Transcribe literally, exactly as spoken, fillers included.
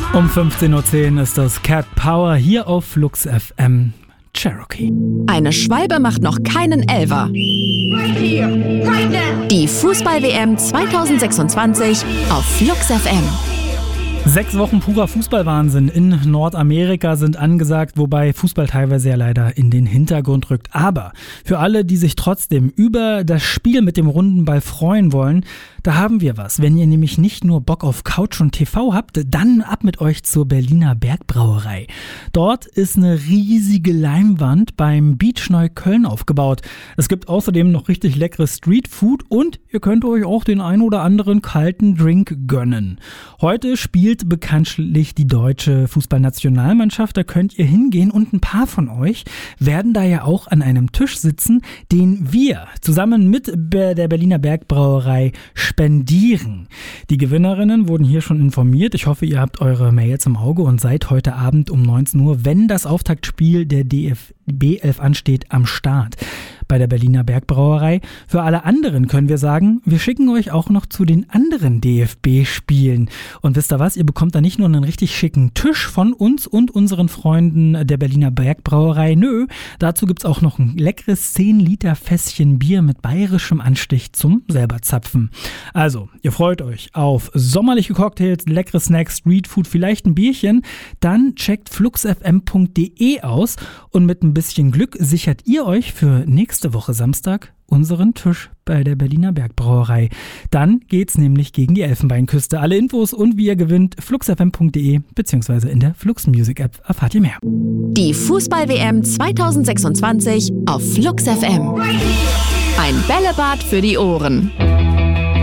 Um fünfzehn Uhr zehn ist das Cat Power hier auf Flux F M Cherokee. Eine Schwalbe macht noch keinen Elfer. Right here, right now. Die Fußball-W M zwanzig sechsundzwanzig auf Flux F M. Sechs Wochen purer Fußballwahnsinn in Nordamerika sind angesagt, wobei Fußball teilweise ja leider in den Hintergrund rückt. Aber für alle, die sich trotzdem über das Spiel mit dem runden Ball freuen wollen, da haben wir was. Wenn ihr nämlich nicht nur Bock auf Couch und T V habt, dann ab mit euch zur Berliner Bergbrauerei. Dort ist eine riesige Leinwand beim Beach Neukölln aufgebaut. Es gibt außerdem noch richtig leckeres Streetfood und ihr könnt euch auch den ein oder anderen kalten Drink gönnen. Heute spielt bekanntlich die deutsche Fußballnationalmannschaft, da könnt ihr hingehen und ein paar von euch werden da ja auch an einem Tisch sitzen, den wir zusammen mit der Berliner Bergbrauerei spendieren. Die Gewinnerinnen wurden hier schon informiert. Ich hoffe, ihr habt eure Mails im Auge und seid heute Abend um neunzehn Uhr, wenn das Auftaktspiel der D F B elf ansteht, am Start bei der Berliner Bergbrauerei. Für alle anderen können wir sagen, wir schicken euch auch noch zu den anderen D F B-Spielen. Und wisst ihr was, ihr bekommt da nicht nur einen richtig schicken Tisch von uns und unseren Freunden der Berliner Bergbrauerei. Nö, dazu gibt's auch noch ein leckeres zehn Liter Fässchen Bier mit bayerischem Anstich zum selber zapfen. Also, ihr freut euch auf sommerliche Cocktails, leckere Snacks, Streetfood, vielleicht ein Bierchen. Dann checkt fluxfm punkt de aus und mit ein bisschen Glück sichert ihr euch für nächste Woche Samstag unseren Tisch bei der Berliner Bergbrauerei. Dann geht's nämlich gegen die Elfenbeinküste. Alle Infos und wie ihr gewinnt, fluxfm punkt de bzw. in der Flux Music App erfahrt ihr mehr. Die Fußball-W M zwanzig sechsundzwanzig auf Flux F M. Ein Bällebad für die Ohren.